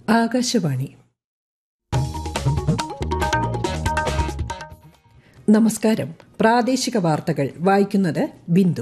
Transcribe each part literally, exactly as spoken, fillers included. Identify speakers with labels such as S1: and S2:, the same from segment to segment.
S1: ആകാശവാണി. നമസ്കാരം. പ്രാദേശിക വാർത്തകൾ വായിക്കുന്നത് ബിന്ദു.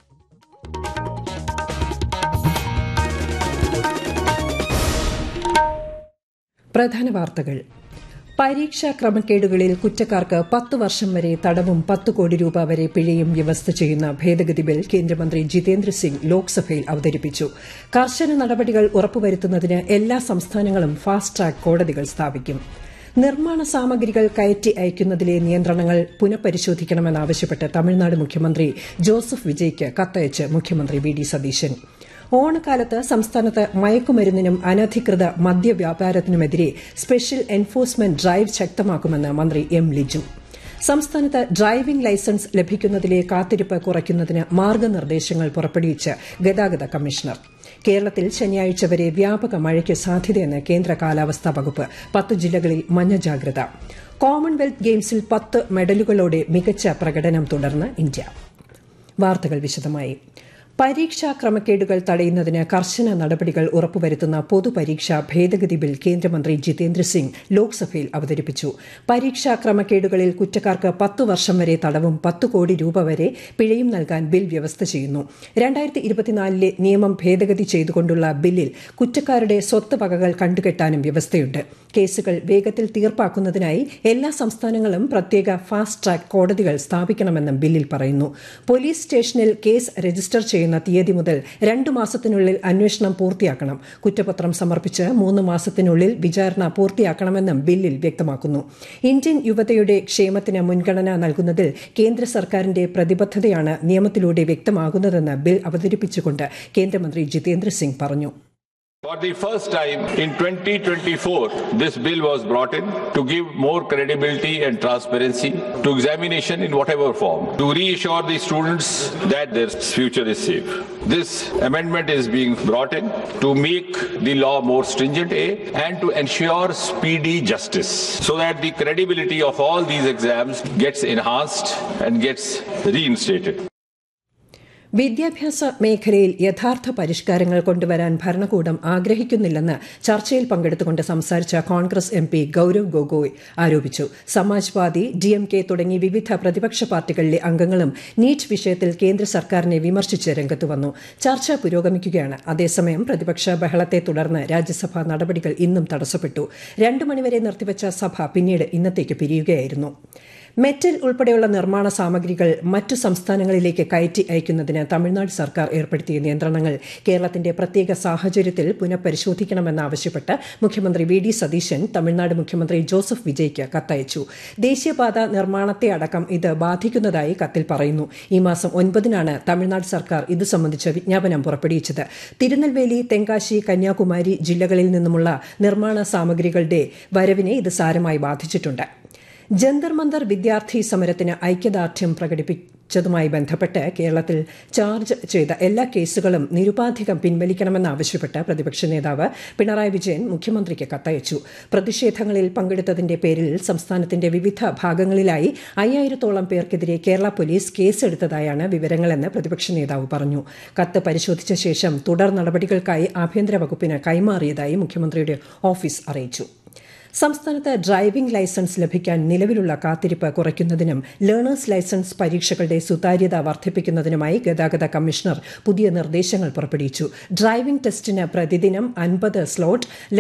S1: പ്രധാന വാർത്തകൾ. പരീക്ഷാ ക്രമക്കേടുകളിൽ കുറ്റക്കാർക്ക് പത്ത് വർഷം വരെ തടവും പത്ത് കോടി രൂപ വരെ പിഴയും വ്യവസ്ഥ ചെയ്യുന്ന ഭേദഗതി ബിൽ കേന്ദ്രമന്ത്രി ജിതേന്ദ്ര സിംഗ് ലോക്സഭയിൽ അവതരിപ്പിച്ചു. കർശന നടപടികൾ ഉറപ്പുവരുത്തുന്നതിന് എല്ലാ സംസ്ഥാനങ്ങളും ഫാസ്റ്റ് ട്രാക്ക് കോടതികൾ സ്ഥാപിക്കും. നിർമ്മാണ സാമഗ്രികൾ കയറ്റി അയക്കുന്നതിലെ നിയന്ത്രണങ്ങൾ പുനഃപരിശോധിക്കണമെന്നാവശ്യപ്പെട്ട് തമിഴ്നാട് മുഖ്യമന്ത്രി ജോസഫ് വിജയ്ക്ക് കത്തയച്ച് മുഖ്യമന്ത്രി വി ഡി സതീശൻ. ഓണക്കാലത്ത് സംസ്ഥാനത്ത് മയക്കുമരുന്നിനും അനധികൃത മദ്യവ്യാപാരത്തിനുമെതിരെ സ്പെഷ്യൽ എൻഫോഴ്സ്മെന്റ് ഡ്രൈവ് ശക്തമാക്കുമെന്ന് മന്ത്രി എം ലിജു. സംസ്ഥാനത്ത് ഡ്രൈവിംഗ് ലൈസൻസ് ലഭിക്കുന്നതിലെ കാത്തിരിപ്പ് കുറയ്ക്കുന്നതിന് മാർഗ്ഗനിർദ്ദേശങ്ങൾ പുറപ്പെടുവിച്ച് ഗതാഗത കമ്മീഷണർ. കേരളത്തിൽ ശനിയാഴ്ച വരെ വ്യാപക മഴയ്ക്ക് സാധ്യതയെന്ന് കേന്ദ്ര കാലാവസ്ഥാ വകുപ്പ്. പത്ത് ജില്ലകളിൽ മഞ്ഞ ജാഗ്രത. കോമൺവെൽത്ത് ഗെയിംസിൽ പത്ത് മെഡലുകളോടെ മികച്ച പ്രകടനം തുടർന്ന് ഇന്ത്യ. വാർത്തകൾ വിശദമായി. പരീക്ഷാ ക്രമക്കേടുകൾ തടയുന്നതിന് കർശന നടപടികൾ ഉറപ്പുവരുത്തുന്ന പൊതുപരീക്ഷാ ഭേദഗതി ബിൽ കേന്ദ്രമന്ത്രി ജിതേന്ദ്ര സിംഗ് ലോക്സഭയിൽ അവതരിപ്പിച്ചു. പരീക്ഷാ ക്രമക്കേടുകളിൽ കുറ്റക്കാർക്ക് പത്ത് വർഷം വരെ തടവും പത്ത് കോടി രൂപ വരെ പിഴയും നൽകാൻ ബിൽ വ്യവസ്ഥ ചെയ്യുന്നു. രണ്ടായിരത്തി ഇരുപത്തിനാലിലെ നിയമം ഭേദഗതി ചെയ്തുകൊണ്ടുള്ള ബില്ലിൽ കുറ്റക്കാരുടെ സ്വത്ത് വകകൾ കണ്ടുകെട്ടാനും വ്യവസ്ഥയുണ്ട്. കേസുകൾ വേഗത്തിൽ തീർപ്പാക്കുന്നതിനായി എല്ലാ സംസ്ഥാനങ്ങളും പ്രത്യേക ഫാസ്റ്റ് ട്രാക്ക് കോടതികൾ സ്ഥാപിക്കണമെന്നും ബില്ലിൽ പറയുന്നു. പോലീസ് സ്റ്റേഷനിൽ കേസ് രജിസ്റ്റർ ചെയ്യുന്ന തീയതി മുതൽ രണ്ടു മാസത്തിനുള്ളിൽ അന്വേഷണം പൂർത്തിയാക്കണം. കുറ്റപത്രം സമർപ്പിച്ച് മൂന്ന് മാസത്തിനുള്ളിൽ വിചാരണ പൂർത്തിയാക്കണമെന്നും ബില്ലിൽ വ്യക്തമാക്കുന്നു. ഇന്ത്യൻ യുവതയുടെ ക്ഷേമത്തിന് മുൻഗണന നൽകുന്നതിൽ കേന്ദ്ര സർക്കാരിന്റെ പ്രതിബദ്ധതയാണ് നിയമത്തിലൂടെ വ്യക്തമാകുന്നതെന്ന് ബിൽ അവതരിപ്പിച്ചുകൊണ്ട് കേന്ദ്രമന്ത്രി ജിതേന്ദ്ര സിംഗ് പറഞ്ഞു.
S2: For the first time in twenty twenty-four, this bill was brought in to give more credibility and transparency to examination in whatever form, to reassure the students that their future is safe. This amendment is being brought in to make the law more stringent, A, and to ensure speedy justice, so that the credibility of all these exams gets enhanced and gets reinstated.
S1: വിദ്യാഭ്യാസ മേഖലയിൽ യഥാർത്ഥ പരിഷ്കാരങ്ങൾ കൊണ്ടുവരാൻ ഭരണകൂടം ആഗ്രഹിക്കുന്നില്ലെന്ന് ചർച്ചയിൽ പങ്കെടുത്തുകൊണ്ട് സംസാരിച്ച Congress M P Gaurav Gogoi ആരോപിച്ചു. സമാജ്വാദി, ഡി എം കെ തുടങ്ങി വിവിധ പ്രതിപക്ഷ പാർട്ടികളിലെ അംഗങ്ങളും നീറ്റ് വിഷയത്തിൽ കേന്ദ്ര സർക്കാരിനെ വിമർശിച്ച് രംഗത്തു വന്നു. ചർച്ച പുരോഗമിക്കുകയാണ്. അതേസമയം പ്രതിപക്ഷ ബഹളത്തെ തുടർന്ന് രാജ്യസഭാ നടപടികൾ ഇന്നും തടസ്സപ്പെട്ടു. രണ്ടു മണിവരെ നിർത്തിവച്ച സഭ പിന്നീട് ഇന്നത്തേക്ക് പിരിയുകയായിരുന്നു. മെറ്റൽ ഉൾപ്പെടെയുള്ള നിർമ്മാണ സാമഗ്രികൾ മറ്റു സംസ്ഥാനങ്ങളിലേക്ക് കയറ്റി അയക്കുന്നതിന് തമിഴ്നാട് സർക്കാർ ഏർപ്പെടുത്തിയ നിയന്ത്രണങ്ങൾ കേരളത്തിന്റെ പ്രത്യേക സാഹചര്യത്തിൽ പുനഃപരിശോധിക്കണമെന്നാവശ്യപ്പെട്ട് മുഖ്യമന്ത്രി വി ഡി സതീശൻ തമിഴ്നാട് മുഖ്യമന്ത്രി ജോസഫ് വിജയ്ക്ക് കത്തയച്ചു. ദേശീയപാത നിർമ്മാണത്തെ അടക്കം ഇത് ബാധിക്കുന്നതായി കത്തിൽ പറയുന്നു. ഈ മാസം ഒൻപതിനാണ് തമിഴ്നാട് സർക്കാർ ഇത് സംബന്ധിച്ച വിജ്ഞാപനം പുറപ്പെടുവിച്ചത്. തിരുനെൽവേലി, തെങ്കാശി, കന്യാകുമാരി ജില്ലകളിൽ നിന്നുമുള്ള നിർമ്മാണ സാമഗ്രികളുടെ വരവിനെ ഇത് സാരമായി ബാധിച്ചിട്ടുണ്ട്. ജന്തർ മന്തർ വിദ്യാർത്ഥി സമരത്തിന് ഐക്യദാർഢ്യം പ്രകടിപ്പിച്ചതുമായി ബന്ധപ്പെട്ട് കേരളത്തിൽ ചാർജ് ചെയ്ത എല്ലാ കേസുകളും നിരുപാധികം പിൻവലിക്കണമെന്നാവശ്യപ്പെട്ട് പ്രതിപക്ഷ നേതാവ് പിണറായി വിജയൻ മുഖ്യമന്ത്രിക്ക് കത്തയച്ചു. പ്രതിഷേധങ്ങളിൽ പങ്കെടുത്തതിന്റെ പേരിൽ സംസ്ഥാനത്തിന്റെ വിവിധ ഭാഗങ്ങളിലായി അയ്യായിരത്തോളം പേർക്കെതിരെ കേരള പോലീസ് കേസെടുത്തതായാണ് വിവരങ്ങളെന്ന് പ്രതിപക്ഷ നേതാവ് പറഞ്ഞു. കത്ത് പരിശോധിച്ച ശേഷം തുടർ നടപടികൾക്കായി ആഭ്യന്തര വകുപ്പിന് കൈമാറിയതായി മുഖ്യമന്ത്രിയുടെ ഓഫീസ് അറിയിച്ചു. സംസ്ഥാനത്ത് ഡ്രൈവിംഗ് ലൈസൻസ് ലഭിക്കാൻ നിലവിലുള്ള കാത്തിരിപ്പ് കുറയ്ക്കുന്നതിനും ലേണേഴ്സ് ലൈസൻസ് പരീക്ഷകളുടെ സുതാര്യത വർദ്ധിപ്പിക്കുന്നതിനുമായി ഗതാഗത കമ്മീഷണർ പുതിയ നിർദ്ദേശങ്ങൾ പുറപ്പെടുവിച്ചു. ഡ്രൈവിംഗ് ടെസ്റ്റിന് പ്രതിദിനം അൻപത് സ്ലോട്ട്